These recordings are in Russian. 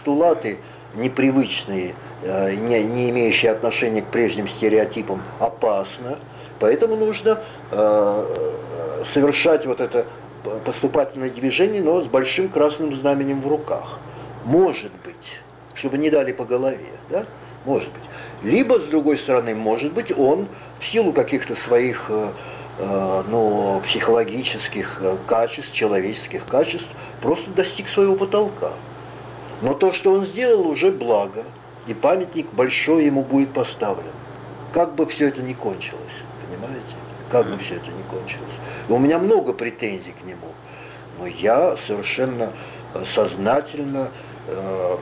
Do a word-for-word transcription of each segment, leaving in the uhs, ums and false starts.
постулаты непривычные, не, не имеющие отношения к прежним стереотипам, опасно. Поэтому нужно э, совершать вот это поступательное движение, но с большим красным знаменем в руках. Может быть, чтобы не дали по голове, да? Может быть. Либо, с другой стороны, может быть, он в силу каких-то своих э, э, ну, психологических качеств, человеческих качеств, просто достиг своего потолка. Но то, что он сделал, уже благо, и памятник большой ему будет поставлен. Как бы все это ни кончилось, понимаете? Как бы все это ни кончилось. И у меня много претензий к нему, но я совершенно сознательно э,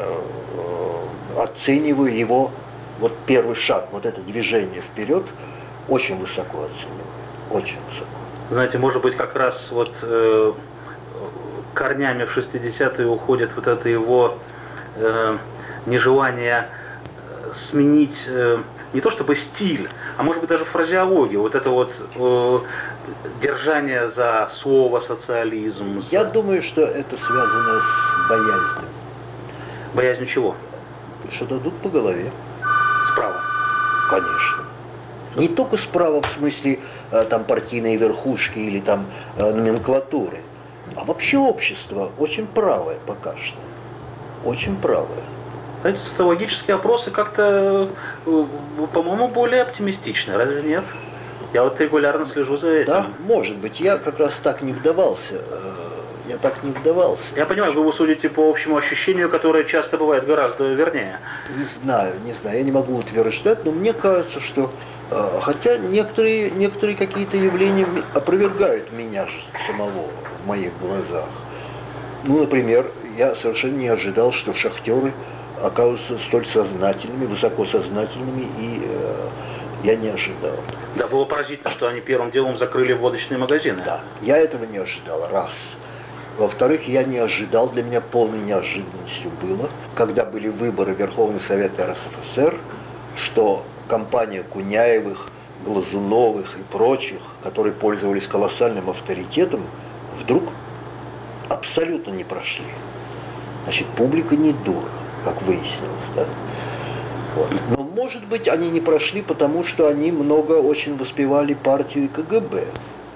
э, оцениваю его, вот первый шаг, вот это движение вперед, очень высоко оцениваю, очень высоко. Знаете, может быть, как раз вот э, корнями в шестидесятые уходит вот это его э, нежелание сменить э, не то чтобы стиль, а может быть даже фразеологию, вот это вот э, держание за слово социализм. За... Я думаю, что это связано с боязнью. Боязнью чего? Что дадут по голове. Справа? Конечно. Не только справа в смысле э, там партийной верхушки или там э, номенклатуры, а вообще общество очень правое пока что. Очень правое. Знаете, социологические опросы как-то, по-моему, более оптимистичны, разве нет? Я вот регулярно слежу за этим. Да, может быть. Я как раз так не вдавался. Я так не вдавался. Я понимаю, вы судите по общему ощущению, которое часто бывает гораздо вернее. Не знаю, не знаю. Я не могу утверждать, но мне кажется, что... Хотя некоторые, некоторые какие-то явления опровергают меня самого в моих глазах. Ну, например, я совершенно не ожидал, что шахтеры окажутся столь сознательными, высокосознательными, и э, я не ожидал. Да, было поразительно, что они первым делом закрыли водочные магазины. Да, я этого не ожидал, раз. Во-вторых, я не ожидал, для меня полной неожиданностью было, когда были выборы в Верховный Совет эр эс эф эс эр, что компания Куняевых, Глазуновых и прочих, которые пользовались колоссальным авторитетом, вдруг абсолютно не прошли. Значит, публика не дура, как выяснилось, да? Вот. Но, может быть, они не прошли, потому что они много очень воспевали партию ка гэ бэ.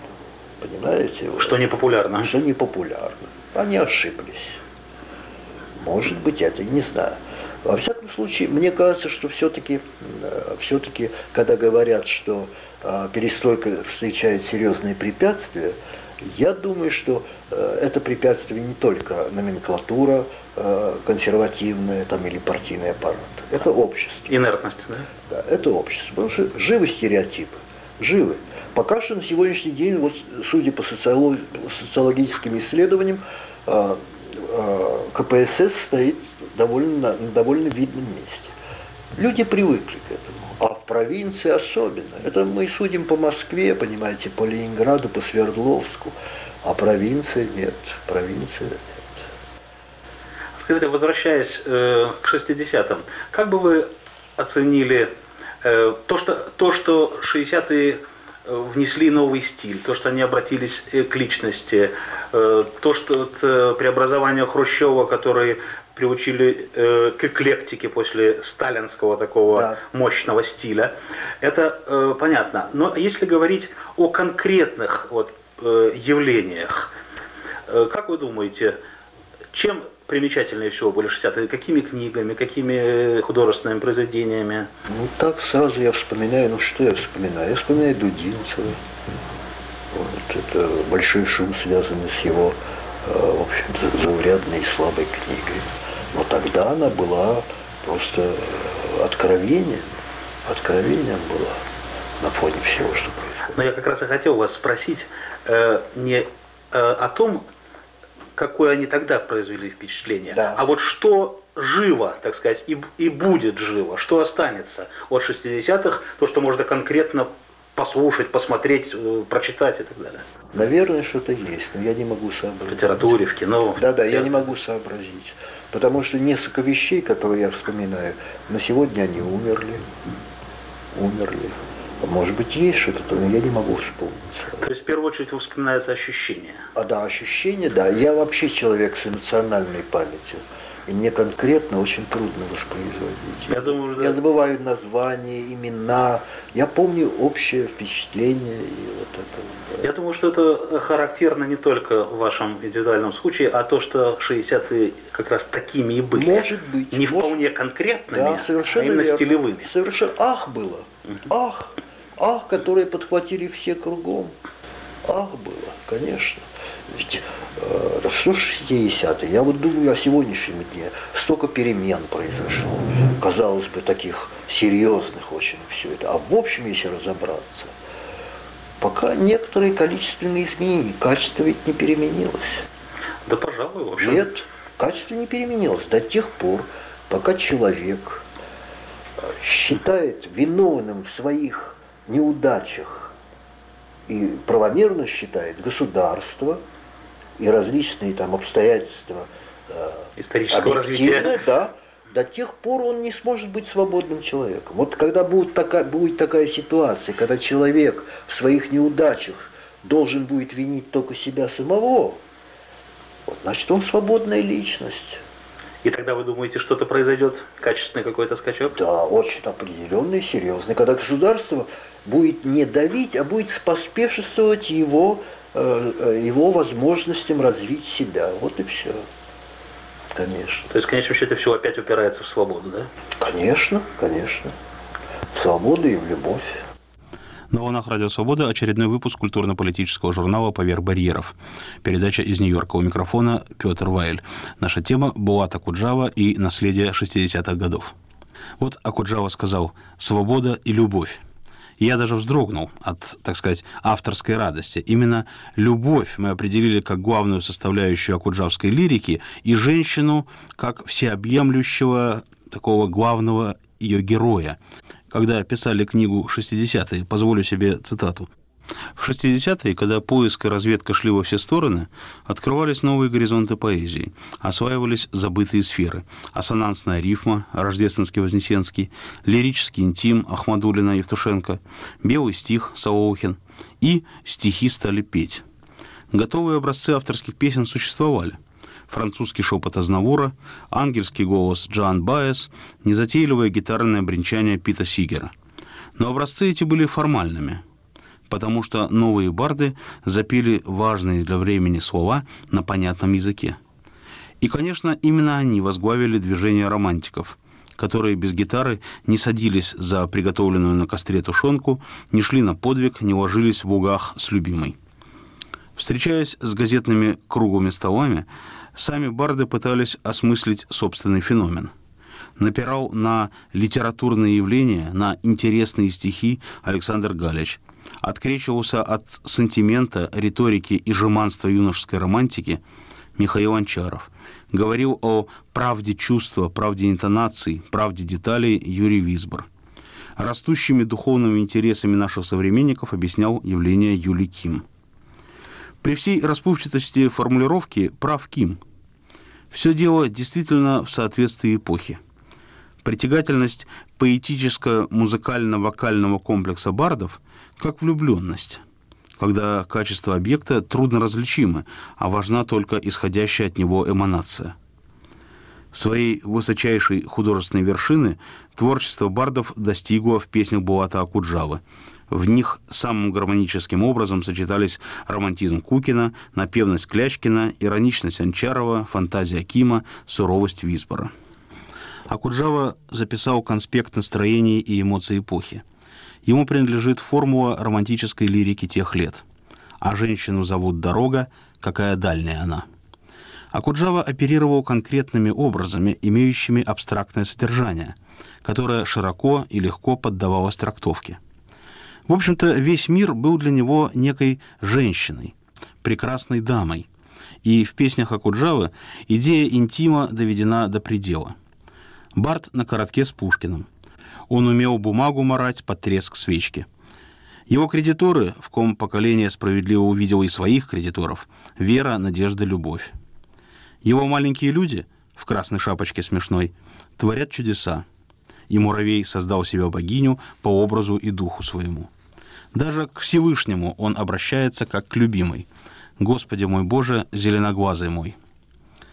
Понимаете? Что не популярно. Что не популярно. Они ошиблись. Может быть, это, не знаю. Во всяком случае, мне кажется, что все-таки, все-таки, когда говорят, что э, перестройка встречает серьезные препятствия, я думаю, что э, это препятствие не только номенклатура э, консервативная там, или партийный аппарат. Это общество. Инертность, да? Да, это общество. Потому что живы стереотипы. Живы. Пока что на сегодняшний день, вот, судя по социолог, социологическим исследованиям, э, э, ка пэ эс эс стоит довольно, на довольно видном месте. Люди привыкли к этому. А в провинции особенно. Это мы судим по Москве, понимаете, по Ленинграду, по Свердловску. А провинция нет. Провинция нет. Скажите, возвращаясь э, к шестидесятым, как бы вы оценили э, то, что, то, что шестидесятые внесли новый стиль, то, что они обратились к личности, э, то, что это преобразование Хрущева, которые приучили э, к эклектике после сталинского такого да. мощного стиля. Это э, понятно. Но если говорить о конкретных вот, э, явлениях, э, как вы думаете, чем примечательнее всего были шестидесятые? Какими книгами, какими художественными произведениями? Ну так сразу я вспоминаю, ну что я вспоминаю? Я вспоминаю Дудинцева. Вот, это большой шум, связанный с его, э, в общем-то, заурядной и слабой книгой. Но тогда она была просто откровением, откровением была на фоне всего, что происходит. Но я как раз и хотел вас спросить э, не э, о том, какое они тогда произвели впечатление, да. а вот что живо, так сказать, и, и будет живо, что останется от шестидесятых, то, что можно конкретно послушать, посмотреть, прочитать и так далее. Наверное, что-то есть, но я не могу сообразить. В литературе, в кино. Да-да, я не могу сообразить. Потому что несколько вещей, которые я вспоминаю, на сегодня они умерли. Умерли. Может быть, есть что-то, но я не могу вспомнить. То есть, в первую очередь, вспоминается ощущение. А да, ощущение, да. Я вообще человек с эмоциональной памятью. и мне конкретно очень трудно воспроизводить. Я, думаю, да. Я забываю названия, имена, я помню общее впечатление и вот это. Да. Я думаю, что это характерно не только в вашем индивидуальном случае, а то, что шестидесятые как раз такими и были. Может быть. Не может... вполне конкретными, да, совершенно а именно верно. стилевыми. Совершенно. Ах было. Ах. Ах, которые подхватили все кругом. Ах было, конечно. Ведь э, что ж шестидесятые? Я вот думаю о сегодняшнем дне. Столько перемен произошло. Казалось бы, таких серьезных очень все это. А в общем, если разобраться, пока некоторые количественные изменения, качество ведь не переменилось. Да, пожалуй, в общем. Нет, качество не переменилось до тех пор, пока человек считает виновным в своих неудачах и правомерно считает государство и различные там обстоятельства э, исторического развития, да, до тех пор он не сможет быть свободным человеком. Вот когда будет такая, будет такая ситуация, когда человек в своих неудачах должен будет винить только себя самого, вот, значит, он свободная личность. И тогда вы думаете, что-то произойдет, качественный какой-то скачок? Да, очень определенный, серьезный. Когда государство будет не давить, а будет споспешествовать его, э, его возможностям развить себя. Вот и все. Конечно. То есть в конечном счете все опять упирается в свободу, да? Конечно, конечно. В свободу и в любовь. На волнах Радио Свобода очередной выпуск культурно-политического журнала «Поверх барьеров». Передача из Нью-Йорка. У микрофона Петр Вайль. Наша тема – Булат Акуджава и наследие шестидесятых годов. Вот Акуджава сказал «свобода и любовь». И я даже вздрогнул от, так сказать, авторской радости. Именно любовь мы определили как главную составляющую акуджавской лирики и женщину как всеобъемлющего такого главного ее героя. Когда писали книгу «шестидесятые», позволю себе цитату. В шестидесятые, когда поиск и разведка шли во все стороны, открывались новые горизонты поэзии, осваивались забытые сферы. Ассонансная рифма, Рождественский-Вознесенский, лирический интим Ахмадуллина и Евтушенко, белый стих Солоухин и стихи стали петь. Готовые образцы авторских песен существовали. Французский шепот Азнавура, ангельский голос Джоан Баэс, незатейливое гитарное бренчание Пита Сигера. Но образцы эти были формальными, потому что новые барды запели важные для времени слова на понятном языке. И, конечно, именно они возглавили движение романтиков, которые без гитары не садились за приготовленную на костре тушенку, не шли на подвиг, не ложились в угах с любимой. Встречаясь с газетными круглыми столами, сами барды пытались осмыслить собственный феномен. Напирал на литературные явления, на интересные стихи Александр Галич. Открещивался от сантимента, риторики и жеманства юношеской романтики Михаил Анчаров. Говорил о правде чувства, правде интонаций, правде деталей Юрий Висбор. Растущими духовными интересами наших современников объяснял явление Юлий Ким. При всей расплывчатости формулировки прав Ким. Все дело действительно в соответствии эпохи. Притягательность поэтическо-музыкально-вокального комплекса бардов как влюбленность, когда качество объекта трудно различимо, а важна только исходящая от него эманация. Своей высочайшей художественной вершины творчество бардов достигло в песнях Булата Акуджавы. В них самым гармоническим образом сочетались романтизм Кукина, напевность Клячкина, ироничность Анчарова, фантазия Кима, суровость Висбора. Акуджава записал конспект настроений и эмоций эпохи. Ему принадлежит формула романтической лирики тех лет. А женщину зовут Дорога, какая дальняя она. Акуджава оперировал конкретными образами, имеющими абстрактное содержание, которое широко и легко поддавалось трактовке. В общем-то, весь мир был для него некой женщиной, прекрасной дамой, и в песнях Акуджавы идея интима доведена до предела. Бард на коротке с Пушкиным. Он умел бумагу марать под треск свечки. Его кредиторы, в ком поколение справедливо увидело и своих кредиторов, вера, надежда, любовь. Его маленькие люди, в красной шапочке смешной, творят чудеса. И муравей создал себе богиню по образу и духу своему. Даже к Всевышнему он обращается как к любимой. «Господи мой Боже, зеленоглазый мой».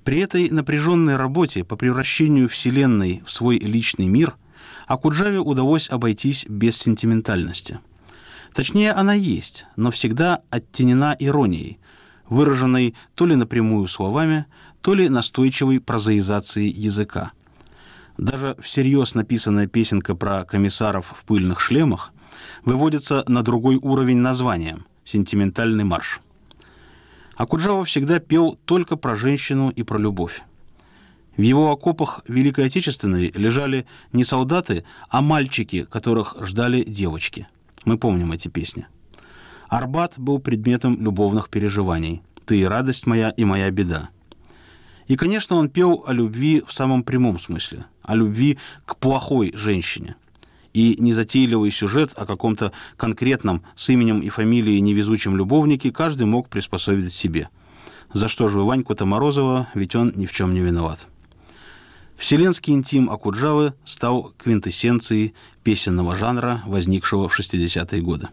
При этой напряженной работе по превращению Вселенной в свой личный мир Окуджаве удалось обойтись без сентиментальности. Точнее, она есть, но всегда оттенена иронией, выраженной то ли напрямую словами, то ли настойчивой прозаизацией языка. Даже всерьез написанная песенка про комиссаров в пыльных шлемах выводится на другой уровень названием – «Сентиментальный марш». Окуджава всегда пел только про женщину и про любовь. В его окопах Великой Отечественной лежали не солдаты, а мальчики, которых ждали девочки. Мы помним эти песни. Арбат был предметом любовных переживаний. «Ты и радость моя, и моя беда». И, конечно, он пел о любви в самом прямом смысле, о любви к плохой женщине. И незатейливый сюжет о каком-то конкретном с именем и фамилией невезучем любовнике каждый мог приспособить себе. За что же вы Ваньку-то Морозова, ведь он ни в чем не виноват. Вселенский интим Окуджавы стал квинтэссенцией песенного жанра, возникшего в шестидесятые годы.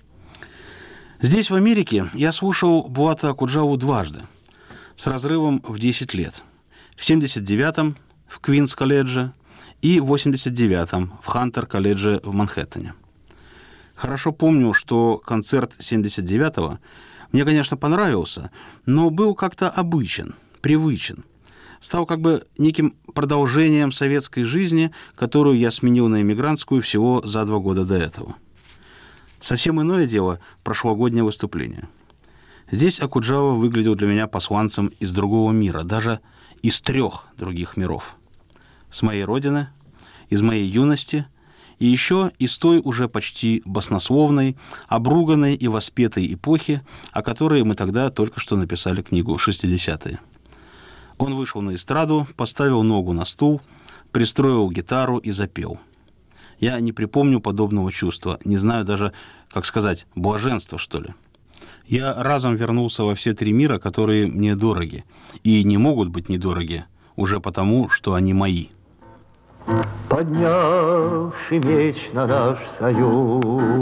Здесь, в Америке, я слушал Булата Окуджаву дважды, с разрывом в десять лет. В семьдесят девятом в Квинс-колледже и в восемьдесят девятом в Хантер-колледже в Манхэттене. Хорошо помню, что концерт семьдесят девятого мне, конечно, понравился, но был как-то обычен, привычен. Стал как бы неким продолжением советской жизни, которую я сменил на эмигрантскую всего за два года до этого. Совсем иное дело прошлогоднее выступление. Здесь Окуджава выглядел для меня посланцем из другого мира, даже из трех других миров. С моей родины, из моей юности и еще из той уже почти баснословной, обруганной и воспетой эпохи, о которой мы тогда только что написали книгу «шестидесятые». Он вышел на эстраду, поставил ногу на стул, пристроил гитару и запел. Я не припомню подобного чувства, не знаю даже, как сказать, блаженства, что ли. Я разом вернулся во все три мира, которые мне дороги, и не могут быть недороги, уже потому, что они мои. Поднявший меч на наш союз,